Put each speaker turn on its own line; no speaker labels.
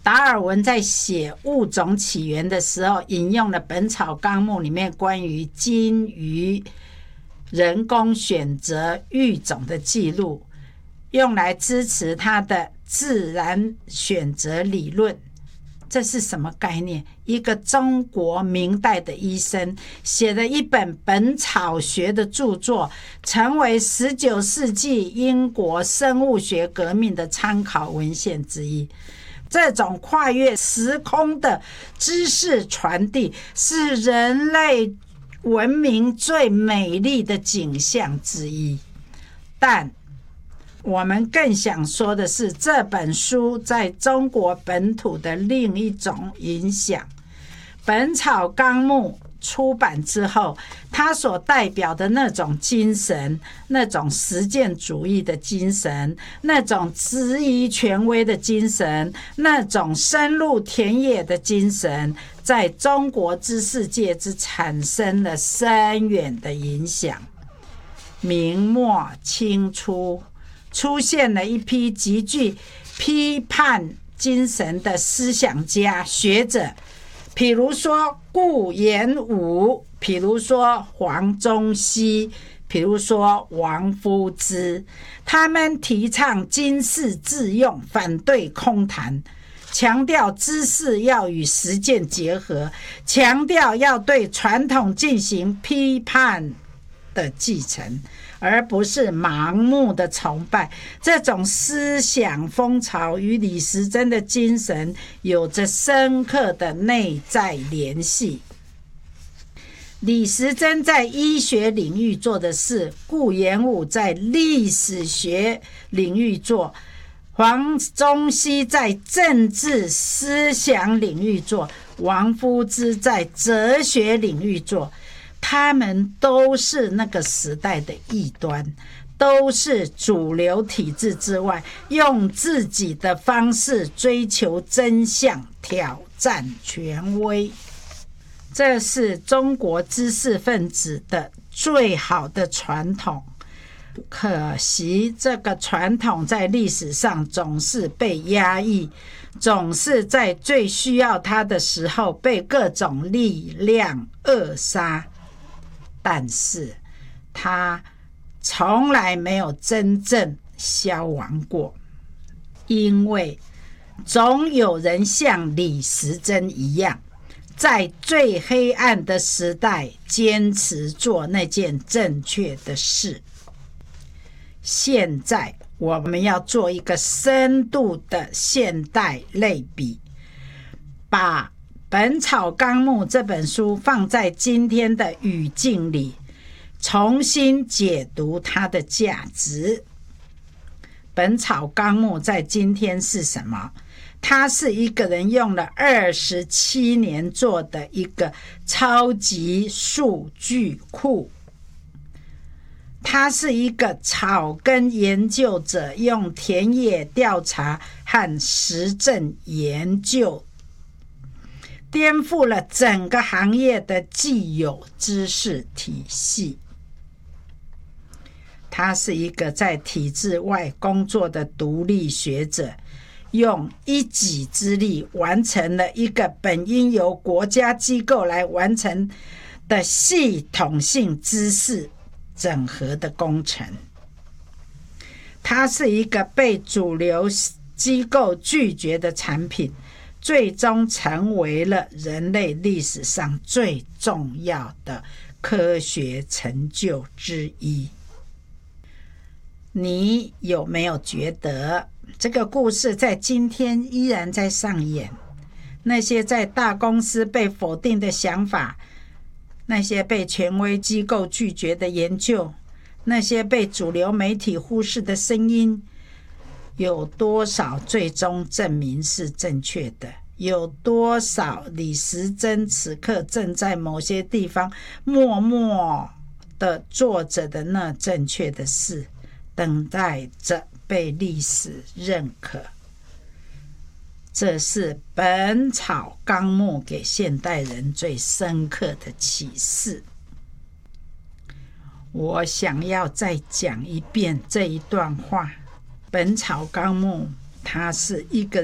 达尔文在写物种起源的时候，引用了《本草纲目》里面关于鲸鱼人工选择育种的记录，用来支持他的自然选择理论。这是什么概念？一个中国明代的医生写了一本本草学的著作，成为19世纪英国生物学革命的参考文献之一。这种跨越时空的知识传递，是人类文明最美丽的景象之一。但我们更想说的是，这本书在中国本土的另一种影响。《本草纲目》出版之后，它所代表的那种精神，那种实践主义的精神，那种质疑权威的精神，那种深入田野的精神，在中国知识界之产生了深远的影响。明末清初出现了一批极具批判精神的思想家学者，比如说顾炎武，比如说黄宗羲，比如说王夫之。他们提倡经世致用，反对空谈，强调知识要与实践结合，强调要对传统进行批判的继承，而不是盲目的崇拜。这种思想风潮与李时珍的精神有着深刻的内在联系。李时珍在医学领域做的事，顾炎武在历史学领域做，黄宗羲在政治思想领域做，王夫之在哲学领域做。他们都是那个时代的异端，都是主流体制之外，用自己的方式追求真相，挑战权威。这是中国知识分子的最好的传统，可惜这个传统在历史上总是被压抑，总是在最需要它的时候被各种力量扼杀。但是它从来没有真正消亡过，因为总有人像李时珍一样，在最黑暗的时代坚持做那件正确的事。现在我们要做一个深度的现代类比，把《本草纲目》这本书放在今天的语境里，重新解读它的价值。《本草纲目》在今天是什么？它是一个人用了27年做的一个超级数据库，它是一个草根研究者用田野调查和实证研究颠覆了整个行业的既有知识体系。他是一个在体制外工作的独立学者，用一己之力完成了一个本应由国家机构来完成的系统性知识整合的工程。它是一个被主流机构拒绝的产品，最终成为了人类历史上最重要的科学成就之一。你有没有觉得这个故事在今天依然在上演？那些在大公司被否定的想法，那些被权威机构拒绝的研究，那些被主流媒体忽视的声音，有多少最终证明是正确的？有多少李时珍此刻正在某些地方默默的做着的那正确的事，等待着被历史认可？这是《本草纲目》给现代人最深刻的启示。我想要再讲一遍这一段话。《本草纲目》它是一个